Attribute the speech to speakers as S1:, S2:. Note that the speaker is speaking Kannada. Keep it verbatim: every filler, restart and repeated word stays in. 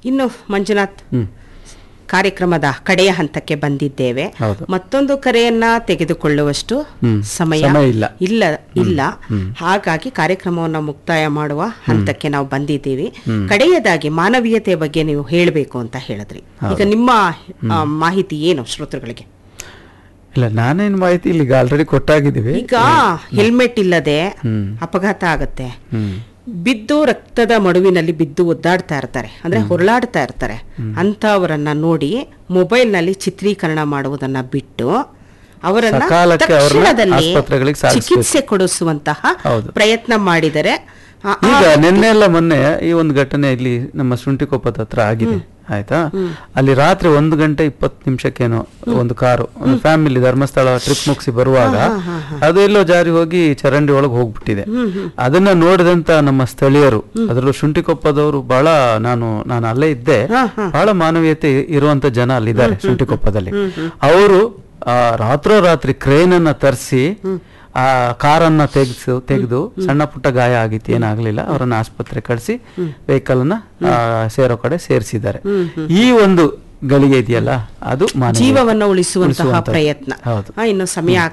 S1: ಇನ್ನು ಮಂಜುನಾಥ್, ಕಾರ್ಯಕ್ರಮದ ಕಡೆಯ ಹಂತಕ್ಕೆ ಬಂದಿದ್ದೇವೆ. ಮತ್ತೊಂದು ಕರೆಯನ್ನ ತೆಗೆದುಕೊಳ್ಳುವಷ್ಟು ಸಮಯ ಇಲ್ಲ ಇಲ್ಲ ಹಾಗಾಗಿ ಕಾರ್ಯಕ್ರಮವನ್ನು ಮುಕ್ತಾಯ ಮಾಡುವ ಹಂತಕ್ಕೆ ನಾವು ಬಂದಿದ್ದೀವಿ. ಕಡೆಯದಾಗಿ ಮಾನವೀಯತೆ ಬಗ್ಗೆ ನೀವು ಹೇಳಬೇಕು ಅಂತ ಹೇಳಿದ್ರಿ. ಈಗ ನಿಮ್ಮ ಮಾಹಿತಿ ಏನು ಶ್ರೋತೃಗಳಿಗೆ?
S2: ಇಲ್ಲ, ನಾನೇನು ಮಾಹಿತಿ ಇಲ್ಲಿಗ ಆಲ್ರೆಡಿ ಕೊಟ್ಟಾಗಿದ್ದೀವಿ.
S1: ಈಗ ಹೆಲ್ಮೆಟ್ ಇಲ್ಲದೆ ಅಪಘಾತ ಆಗತ್ತೆ, ಬಿದ್ದು ರಕ್ತದ ಮಡುವಿನಲ್ಲಿ ಬಿದ್ದು ಒದ್ದಾಡ್ತಾ ಇರ್ತಾರೆ, ಅಂದ್ರೆ ಹೊರಳಾಡ್ತಾ ಇರ್ತಾರೆ. ಅಂತವರನ್ನ ನೋಡಿ ಮೊಬೈಲ್ ನಲ್ಲಿ ಚಿತ್ರೀಕರಣ ಮಾಡುವುದನ್ನ ಬಿಟ್ಟು ಅವರನ್ನ ತಕ್ಷಣದಲ್ಲಿ ಚಿಕಿತ್ಸೆ ಕೊಡಿಸುವಂತಹ ಪ್ರಯತ್ನ ಮಾಡಿದರೆ.
S2: ಈಗ ನಿನ್ನೆಲ್ಲ ಮೊನ್ನೆ ಈ ಒಂದು ಘಟನೆ ಇಲ್ಲಿ ನಮ್ಮ ಶುಂಠಿಕೊಪ್ಪದ ಹತ್ರ ಆಗಿದೆ, ಆಯ್ತಾ. ಅಲ್ಲಿ ರಾತ್ರಿ ಒಂದು ಗಂಟೆ ಇಪ್ಪತ್ತು ನಿಮಿಷಕ್ಕೇನೋ ಒಂದು ಕಾರು, ಒಂದು ಫ್ಯಾಮಿಲಿ ಧರ್ಮಸ್ಥಳ ಟ್ರಿಪ್ ಮುಗಿಸಿ ಬರುವಾಗ ಅದು ಎಲ್ಲೋ ಜಾರಿ ಹೋಗಿ ಚರಂಡಿ ಒಳಗೆ ಹೋಗ್ಬಿಟ್ಟಿದೆ. ಅದನ್ನ ನೋಡಿದಂತ ನಮ್ಮ ಸ್ಥಳೀಯರು, ಅದರಲ್ಲೂ ಶುಂಠಿಕೊಪ್ಪದವರು ಬಹಳ, ನಾನು ನಾನು ಅಲ್ಲೇ ಇದ್ದೆ, ಬಹಳ ಮಾನವೀಯತೆ ಇರುವಂತ ಜನ ಅಲ್ಲಿದ್ದಾರೆ ಶುಂಠಿಕೊಪ್ಪದಲ್ಲಿ. ಅವರು ಆ ರಾತ್ರೋರಾತ್ರಿ ಕ್ರೇನ್ ಅನ್ನ ತರಿಸಿ ಆ ಕಾರನ್ನ ತೆಗೆದು ತೆಗೆದು ಸಣ್ಣ ಪುಟ್ಟ ಗಾಯ ಆಗಿತ್ತು, ಏನಾಗ್ಲಿಲ್ಲ, ಅವರನ್ನ ಆಸ್ಪತ್ರೆ ಕಳಿಸಿ ವೆಹಿಕಲ್ ಅನ್ನ ಸೇರೋ ಕಡೆ ಸೇರಿಸಿದ್ದಾರೆ. ಈ ಒಂದು ಗಳಿಗೆ ಇದೆಯಲ್ಲ, ಅದು
S1: ಜೀವವನ್ನು ಉಳಿಸುವಂತಹ ಪ್ರಯತ್ನ. ಇನ್ನು ಸಮಯ